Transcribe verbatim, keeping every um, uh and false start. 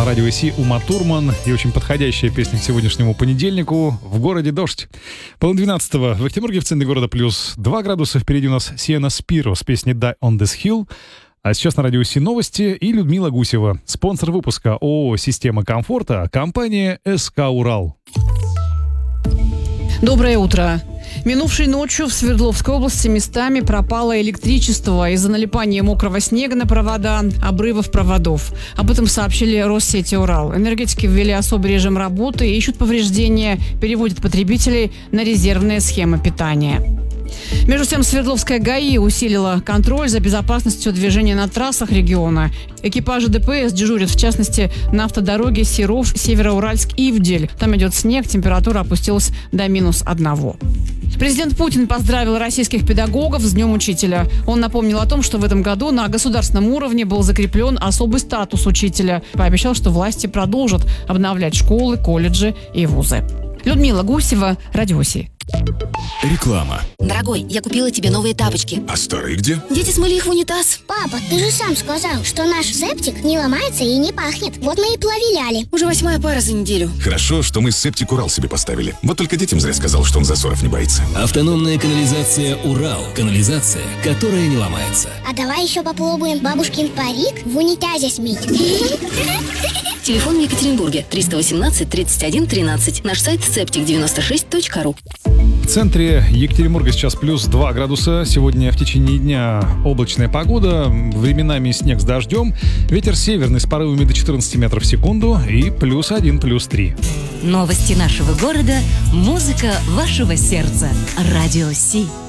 На радио Си Ума Турман. И очень подходящая песня к сегодняшнему понедельнику. В городе дождь. Половина двенадцатого. В Екатеринбурге в центре города плюс два градуса. Впереди у нас Сиена Спиро с песней «Die on this hill». А сейчас на радио Си новости и Людмила Гусева. Спонсор выпуска ООО «Система комфорта», компания СК «Урал». Доброе утро. Минувшей ночью в Свердловской области местами пропало электричество из-за налипания мокрого снега на провода, обрывов проводов. Об этом сообщили Россети «Урал». Энергетики ввели особый режим работы, ищут повреждения, переводят потребителей на резервные схемы питания. Между тем, Свердловская ГАИ усилила контроль за безопасностью движения на трассах региона. Экипажи ДПС дежурят, в частности, на автодороге Серов, Североуральск-Ивдель. Там идет снег, температура опустилась до минус одного. Президент Путин поздравил российских педагогов с Днем Учителя. Он напомнил о том, что в этом году на государственном уровне был закреплен особый статус учителя. Пообещал, что власти продолжат обновлять школы, колледжи и вузы. Людмила Гусева, Радио Си. Реклама. Дорогой, я купила тебе новые тапочки. А старые где? Дети смыли их в унитаз. Папа, ты же сам сказал, что наш септик не ломается и не пахнет. Вот мы и проверяли. Уже восьмая пара за неделю. Хорошо, что мы септик Урал себе поставили. Вот только детям зря сказал, что он засоров не боится. Автономная канализация Урал. Канализация, которая не ломается. А давай еще попробуем бабушкин парик в унитазе смыть. Телефон в Екатеринбурге триста восемнадцать тридцать один тринадцать. Наш сайт септик девяносто шесть точка ру. В центре Екатеринбурга сейчас плюс два градуса. Сегодня в течение дня облачная погода, временами снег с дождем. Ветер северный с порывами до четырнадцати метров в секунду и плюс один, плюс три. Новости нашего города, музыка вашего сердца. Радио Си.